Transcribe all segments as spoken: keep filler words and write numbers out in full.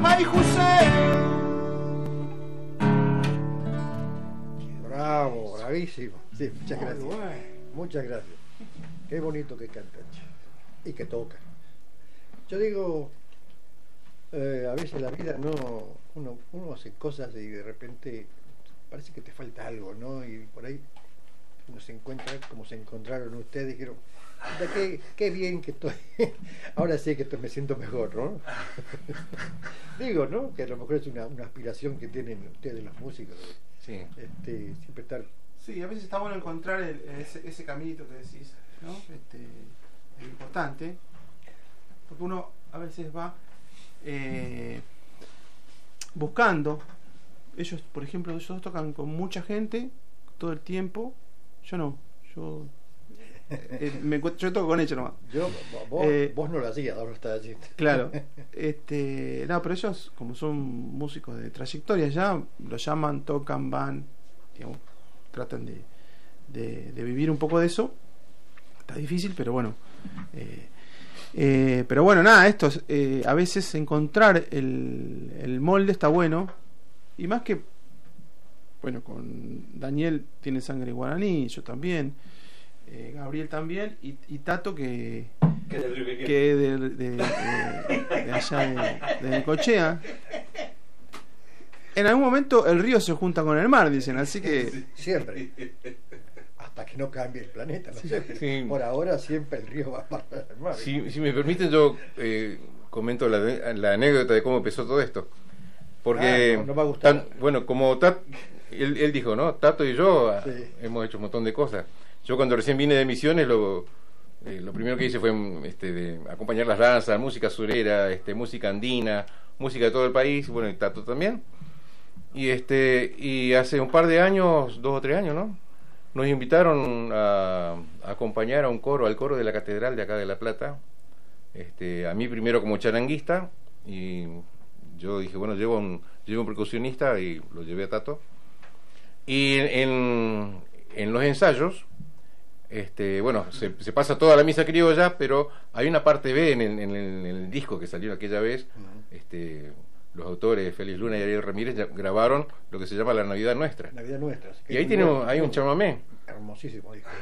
Ay, José. Bravo, bravísimo. Sí, muchas Muy gracias. bueno. Muchas gracias. Qué bonito que cantan che. Y que tocan. Yo digo, eh, a veces la vida no, uno, uno hace cosas y de repente parece que te falta algo, ¿no? Y por ahí uno se encuentra como se encontraron ustedes, dijeron, qué, qué bien que estoy. Ahora sí que estoy, me siento mejor, ¿no? Digo, ¿no? Que a lo mejor es una, una aspiración que tienen ustedes los músicos. Sí. Este, siempre estar. Sí, a veces está bueno encontrar el, ese, ese caminito que decís, ¿no? Este, es importante, porque uno a veces va eh, buscando. Ellos, por ejemplo, ellos tocan con mucha gente todo el tiempo. Yo no, yo eh, me encuentro, yo toco con ellos nomás. Yo, vos, Eh, vos no lo hacías, ahora estás allí. Claro, este, no, pero ellos, como son músicos de trayectoria ya, lo llaman, tocan, van, digamos, tratan de, de, de vivir un poco de eso. Está difícil, pero bueno. Eh, eh, pero bueno, nada, esto es, eh, a veces encontrar el, el molde está bueno. Y más que, bueno, con Daniel tiene sangre guaraní, yo también, eh, Gabriel también, y, y Tato que ¿Qué es el que que de, de, de, de allá de, de Necochea. En algún momento el río se junta con el mar, dicen, así que Siempre. Hasta que no cambie el planeta, no sé. Sí. Por ahora siempre el río va para el mar. Si, si me permiten, yo eh, comento la, la anécdota de cómo empezó todo esto. Porque, Ah, no, no va a gustar. tan- bueno, como Tat, él, él dijo, ¿no? Tato y yo ah, Sí. hemos hecho un montón de cosas. Yo cuando recién vine de Misiones, lo, eh, lo primero que hice fue este, de acompañar las danzas, música surera, este, música andina, música de todo el país, bueno, y Tato también. Y este y hace un par de años, dos o tres años, ¿no? Nos invitaron a, a acompañar a un coro, al coro de la catedral de acá de La Plata. Este, a mí primero como charanguista, y yo dije, bueno, llevo un, llevo un percusionista y lo llevé a Tato. Y en, en los ensayos, este, bueno, se, se pasa toda la misa criolla, pero hay una parte B en el, en el, en el disco que salió aquella vez. Uh-huh. Este, los autores Félix Luna y Ariel Ramírez ya grabaron lo que se llama La Navidad Nuestra. Navidad nuestra. así que Y ahí muy tenemos, bueno. hay un chamamé. Hermosísimo, dijo.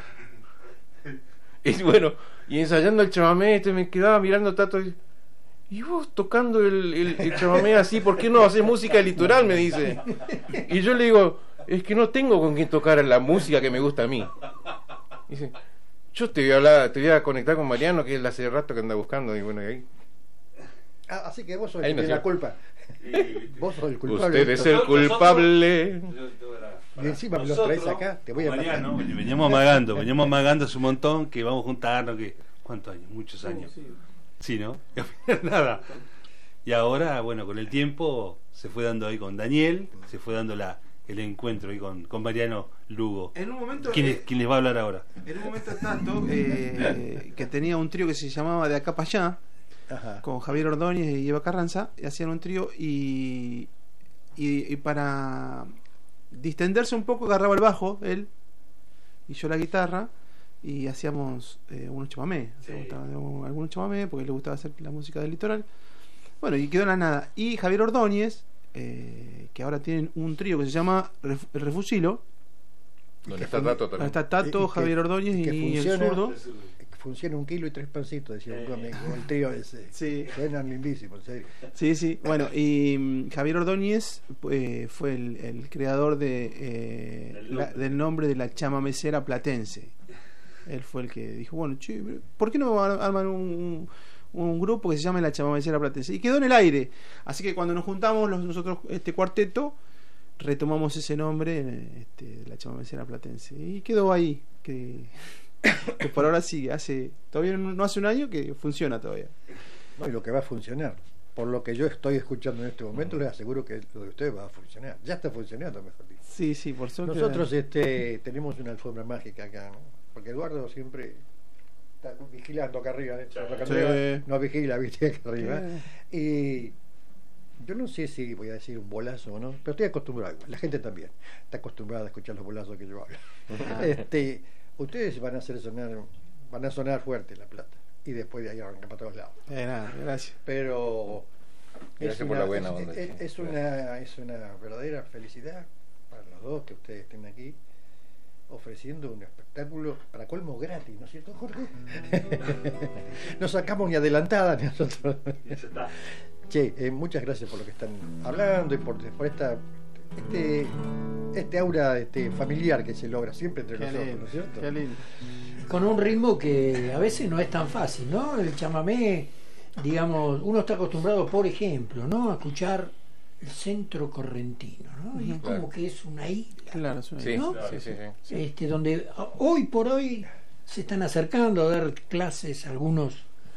Y bueno, y ensayando el chamamé, este, me quedaba mirando a Tato y, y vos tocando el, el, el chamamé así, ¿por qué no haces música litoral? Me dice. Y yo le digo, es que no tengo con quién tocar la música que me gusta a mí. Dice, yo te voy a hablar, te voy a conectar con Mariano, que él hace rato que anda buscando. Y bueno, y ahí. Ah, así que vos sos el Ahí que no tiene sé. la culpa. Vos sos el culpable. Usted de es esto. el culpable. Y encima me los traes acá, te voy a matar. Mariano, veníamos amagando, veníamos amagando hace un montón que vamos a juntarnos, que ¿cuántos años? Muchos años. Sí, ¿no? Y al final nada. Y ahora, bueno, con el tiempo se fue dando ahí con Daniel, se fue dando la el encuentro ahí con, con Mariano Lugo. en un momento ¿Quién, es- eh, quién les va a hablar ahora? en un momento Tato eh, que tenía un trío que se llamaba De Acá para Allá, Ajá. con Javier Ordóñez y Eva Carranza, y hacían un trío y, y, y para distenderse un poco agarraba el bajo él y yo la guitarra y hacíamos eh, unos chamamés, Sí. le gustaba, digamos, algunos chamamés porque le gustaba hacer la música del litoral. Bueno, y quedó en la nada. Y Javier Ordóñez, eh, que ahora tienen un trío que se llama Ref- El Refusilo, Donde está Tato donde también. está Tato, Y- y que- Javier Ordóñez y y, que el funciona. zurdo. Funciona un kilo y tres pancitos, decía un Eh. amigo, el trío ese. Sí. Suenan lindísimos, en serio. Sí, sí. Bueno, y mm, Javier Ordóñez eh, fue el, el creador de, eh, Del la- nombre. del nombre de la chamamecera platense. Él fue el que dijo, bueno, che, ¿por qué no ar- arman un, un, un grupo que se llame la chamamecera platense? Y quedó en el aire. Así que cuando nos juntamos los, nosotros, este cuarteto, retomamos ese nombre, este, de la chamamecera platense. Y quedó ahí, que, que por ahora sigue. Hace, todavía no no hace un año que funciona todavía. No, y lo que va a funcionar. Por lo que yo estoy escuchando en este momento, les aseguro que lo de ustedes va a funcionar. Ya está funcionando, mejor dicho. Sí, sí, por suerte. Nosotros este, tenemos una alfombra mágica acá, ¿no? Porque Eduardo siempre está vigilando acá arriba, ¿eh? Acá Sí. arriba no vigila, viste, acá arriba. Sí. Y yo no sé si voy a decir un bolazo o no, pero estoy acostumbrado. La gente también está acostumbrada a escuchar los bolazos que yo hablo. Ah. este, ustedes van a hacer sonar, van a sonar fuerte La Plata y después de ahí arrancan para todos lados. Eh, nada, gracias. Pero Gracias Es por una- la buena es- onda. Es, che. es una, es una verdadera felicidad para los dos que ustedes estén aquí ofreciendo un espectáculo para colmo gratis, ¿no es cierto, Jorge? No sacamos ni adelantada ni nosotros. Che, eh, muchas gracias por lo que están hablando y por, por esta este, este aura este, familiar que se logra siempre entre Qué nosotros, lindo, ¿no es cierto? qué lindo. Con un ritmo que a veces no es tan fácil, ¿no? El chamamé, digamos, uno está acostumbrado, por ejemplo, ¿no? A escuchar el centro correntino, ¿no? Y es como Claro. que es una isla, Claro, es una- Sí, ¿no? sí, sí, sí. este, donde hoy por hoy se están acercando a dar clases algunos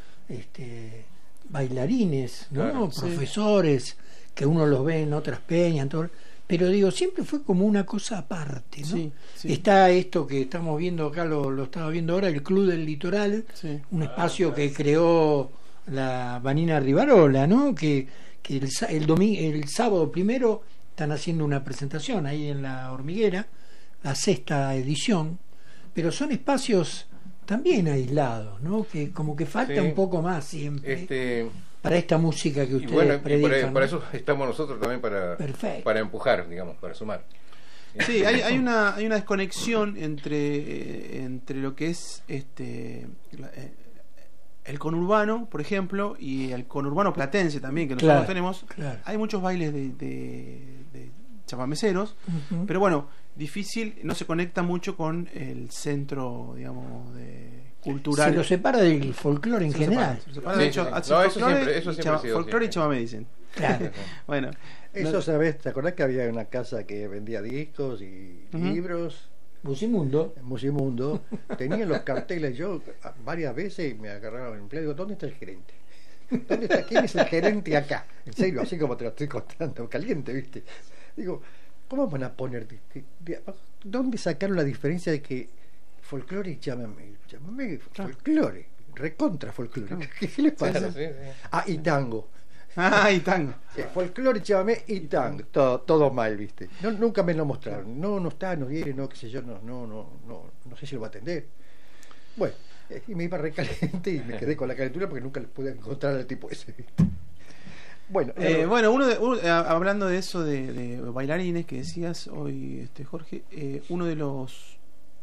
este, bailarines, ¿no? Claro, sí. Profesores, que uno los ve en otras peñas, en todo, pero digo, siempre fue como una cosa aparte, ¿no? Sí, sí. Está esto que estamos viendo acá, lo, lo estaba viendo ahora, el Club del Litoral, Sí. un espacio que creó la Vanina Rivarola, ¿no? Que, que el, sa- el, domi- el sábado primero están haciendo una presentación ahí en la Hormiguera, la sexta edición, pero son espacios también aislados, ¿no? Que como que falta Sí. un poco más siempre Este, para esta música que y ustedes bueno, y predican. para, ¿no? para eso estamos nosotros también, para, Perfecto. para empujar, digamos, para sumar. Sí, hay, hay una hay una desconexión entre eh, entre lo que es este la- eh, el conurbano, por ejemplo, y el conurbano platense también, que nosotros Claro, tenemos. claro. Hay muchos bailes de, de, de chamameceros, Ujú. pero bueno, difícil, no se conecta mucho con el centro, digamos, de cultural. Se lo separa del folclore en Se lo separa, general. se lo separa, Sí, de hecho, sí, sí. hace No, eso folclore siempre- eso y siempre chama- ha sido folclore y así. chamamé dicen. Claro. Bueno, Eso, no- ¿sabes? ¿Te acordás que había una casa que vendía discos y Ujú. libros? Musimundo. Musimundo, tenían los carteles. Yo a- varias veces me agarraron en empleo. Digo, ¿dónde está el gerente? ¿Dónde está? ¿Quién es el gerente acá? En serio, así como te lo estoy contando, caliente, ¿viste? Digo, ¿cómo van a poner? de- de- de- ¿Dónde sacaron la diferencia de que folclore y chamamé? Chamamé, folclore, recontra folclore. ¿Qué, qué les pasa? Claro, sí, sí. Ah, y tango. Ah, y tango. Sí, folclore, chamamé y tango, todo, todo mal, ¿viste? No, nunca me lo mostraron. No, no está, no viene, no, qué sé yo, no, no, no, no, no sé si lo va a atender. Bueno, eh, y me iba recaliente y me quedé con la calentura porque nunca les pude encontrar al tipo ese, ¿viste? Bueno, Eh, eh, bueno, uno de, uno- eh, hablando de eso de, de bailarines que decías hoy, este Jorge, eh, uno de los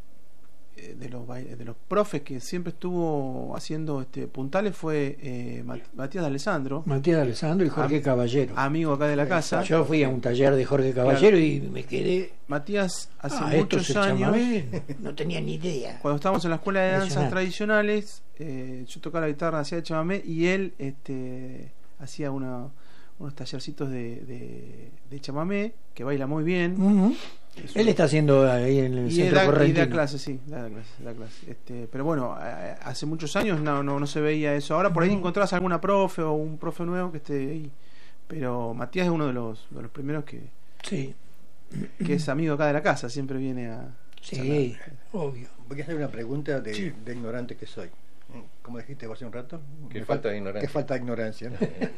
eh, de los bai- de los profes que siempre estuvo haciendo este puntales fue eh, Mat- Matías de Alessandro, Matías Alessandro y Jorge Am- Caballero. amigo acá de la casa. Yo fui a un taller de Jorge Caballero y me quedé. Matías hace Ah, esto muchos se años, chamamé, no tenía ni idea. cuando estábamos en la escuela de danzas Impresionante. tradicionales, eh, yo tocaba la guitarra, hacía chamamé y él este hacía una, unos tallercitos de, de, de chamamé, que baila muy bien. Ujú. Es Él un- está haciendo ahí en el y centro da, y correntino. da clase, sí, da clase, da clase. Este, pero bueno, eh, hace muchos años no, no, no se veía eso. Ahora por ahí No. encontrás alguna profe o un profe nuevo que esté ahí. Pero Matías es uno de los, de los primeros que, Sí, que es amigo acá de la casa, siempre viene a sí, charlar. obvio. voy a hacer una pregunta de, Sí. de ignorante que soy. ¿Cómo dijiste vos hace un rato? Qué Me falta fal- de ignorancia. Qué falta de ignorancia, ¿no?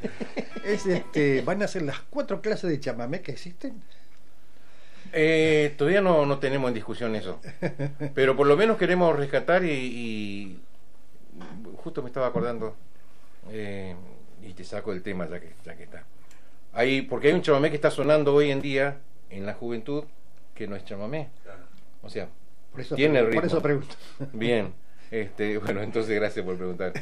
es este, ¿van a hacer las cuatro clases de chamamé que existen? Eh, todavía no, no tenemos en discusión eso, pero por lo menos queremos rescatar y, y justo me estaba acordando eh, y te saco el tema ya que ya que está ahí, porque hay un chamamé que está sonando hoy en día en la juventud que no es chamamé, o sea, Por eso, tiene por ritmo. eso pregunto. Bien, este, bueno, entonces gracias por preguntar.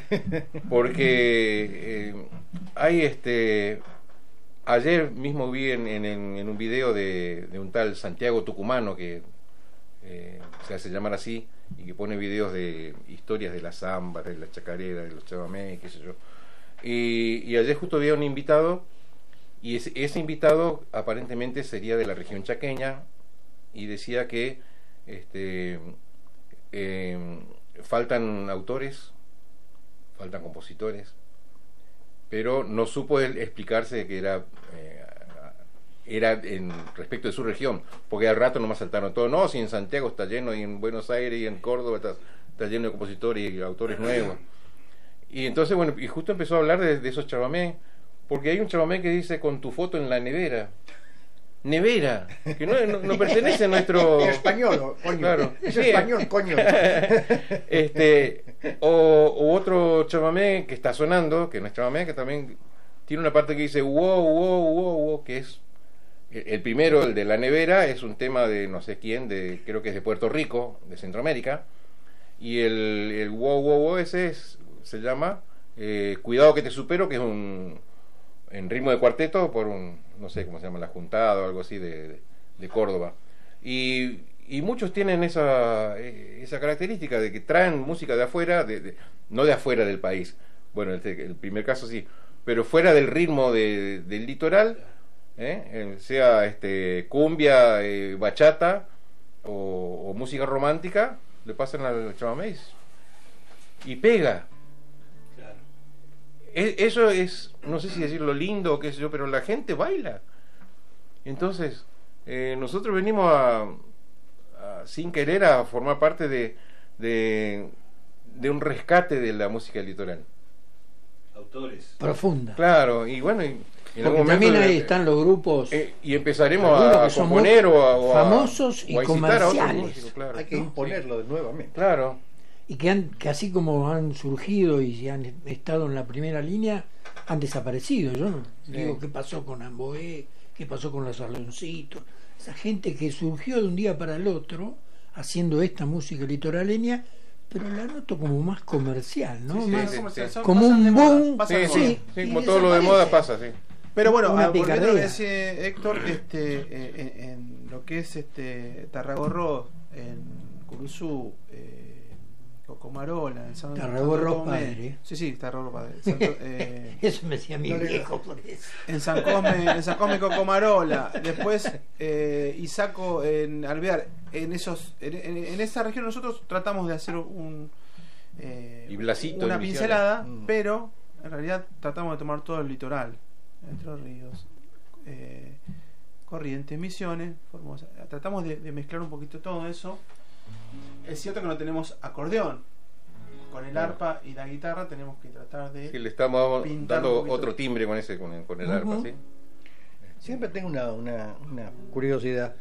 Porque eh, hay este. Ayer mismo vi en, en, en un video de, de un tal Santiago Tucumano que eh, se hace llamar así y que pone videos de historias de la zamba, de la chacarera, de los chamamé, qué sé yo. Y, y ayer justo había un invitado y ese, ese invitado aparentemente sería de la región chaqueña y decía que este eh, faltan autores, faltan compositores, pero no supo él explicarse que era eh, era en respecto de su región, porque al rato nomás saltaron todos, no, si en Santiago está lleno, y en Buenos Aires y en Córdoba está, está lleno de compositores y autores nuevos. Y entonces, bueno, y justo empezó a hablar de, de esos chamamé, porque hay un chamamé que dice con tu foto en la nevera. Nevera, que no, no, no pertenece a nuestro... Es español, coño. Claro. Es Sí. español, coño. este o, o otro chamamé que está sonando, que no es chamamé, que también tiene una parte que dice wow, wow, wow, wow, que es el primero, el de la nevera, es un tema de no sé quién, de creo que es de Puerto Rico, de Centroamérica, y el, el wow, wow, wow ese es, se llama eh, Cuidado que te supero, que es un en ritmo de cuarteto por un, no sé cómo se llama, la Juntada o algo así de, de, de Córdoba. Y, y muchos tienen esa, esa característica de que traen música de afuera, de, de, no de afuera del país, bueno, el, el primer caso sí, pero fuera del ritmo de, del litoral, ¿eh? sea este cumbia, eh, bachata o, o música romántica, le pasan al chamamé y pega. Claro. Es, eso es, no sé si decirlo lindo o qué sé yo, pero la gente baila. Entonces, eh, nosotros venimos a, a, sin querer, a formar parte de, de, de un rescate de la música litoral. Autores. Profunda. Claro, y bueno, y en Porque algún momento también ahí de- están los grupos eh, y empezaremos algunos a, que son componer muy o a, o a- famosos y o a incitar a otros comerciales. músicos, claro. Hay que ¿no? imponerlo de nuevamente. Claro. y que, han, que así como han surgido y han estado en la primera línea, han desaparecido. Yo no Sí. digo qué pasó con Amboé, qué pasó con los Saloncitos, esa gente que surgió de un día para el otro haciendo esta música litoraleña, pero la noto como más comercial, ¿no? Sí, sí, Más sí, comercial, sí. son- como pasan de un moda, boom. pasan Sí, de sí, moda. sí, y como todo lo de desaparece. moda pasa, sí. Pero bueno, Una ah, volviendo a lo que picardía. decía Héctor, este, eh, en, en lo que es este Tarragorro, en Curuzú, eh, Cocomarola, en San Tarragorro Santo Tomé. padre. Sí, sí, Tarragorro padre. Santo- eh, Eso me decía mi No le- viejo por eso. en San Cosme, en San Cosme Cocomarola, después eh, Isaco en Alvear, en esos, en, en- en esa región nosotros tratamos de hacer un eh, Y Blasito una en Misiones. pincelada, Mm. pero en realidad tratamos de tomar todo el litoral, Entre Ríos, eh, Corrientes, Misiones, Formosa. Tratamos de, de mezclar un poquito todo eso. Es cierto que no tenemos acordeón. Con el Claro. arpa y la guitarra tenemos que tratar de Sí, le estamos pintar un dando poquito. otro timbre con ese con el, con el arpa, Ujú. ¿sí? Siempre tengo una, una, una curiosidad.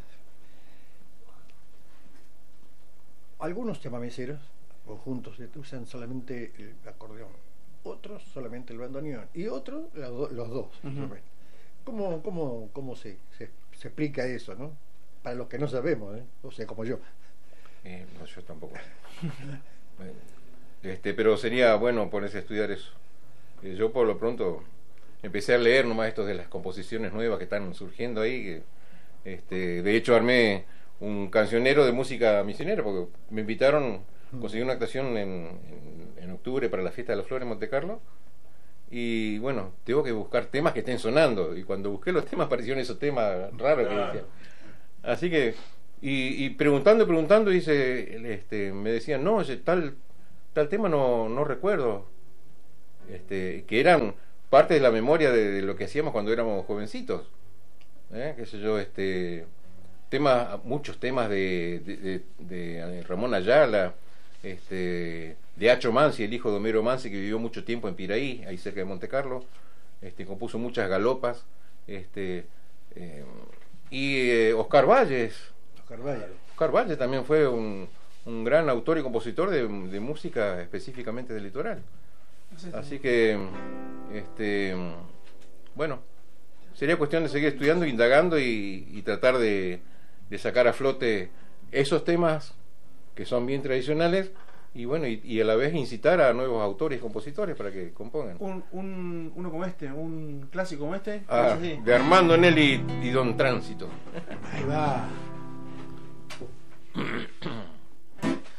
Algunos chamameceros o juntos usan solamente el acordeón, otros solamente el bandoneón y otros los, do- los dos. Ujú. ¿Cómo, cómo, cómo se, se, se explica eso, no? Para los que no sabemos, ¿eh? O sea, como yo. Eh, no, yo tampoco. Bueno, este, pero sería bueno ponerse a estudiar eso. Eh, yo por lo pronto empecé a leer nomás esto de las composiciones nuevas que están surgiendo ahí. Que, este, de hecho armé un cancionero de música misionera porque me invitaron, conseguí una actuación en, en, en octubre para la fiesta de las flores en Monte Carlo. Y bueno, tengo que buscar temas que estén sonando. Y cuando busqué los temas aparecieron esos temas raros que decían. Así que, y, y preguntando y preguntando, dice, este, me decían, no, ese tal, tal tema no, no recuerdo. Este, que eran parte de la memoria de, de lo que hacíamos cuando éramos jovencitos. ¿Eh? Qué sé yo, este, temas, muchos temas de, de, de, de Ramón Ayala, este, de Acho Mansi, el hijo de Homero Mansi, que vivió mucho tiempo en Piraí, ahí cerca de Monte Carlo. Este, compuso muchas galopas. Este, eh, y eh, Oscar Valles. Oscar Valle. Oscar Valles también fue un, un gran autor y compositor de, de música específicamente del litoral. Así que, este, bueno, sería cuestión de seguir estudiando, indagando y, y tratar de, de sacar a flote esos temas que son bien tradicionales y bueno, y, y a la vez incitar a nuevos autores y compositores para que compongan. un, un, uno como este, un clásico como este. Ah, Sí. de Armando Nelly y Don Tránsito. Ahí va.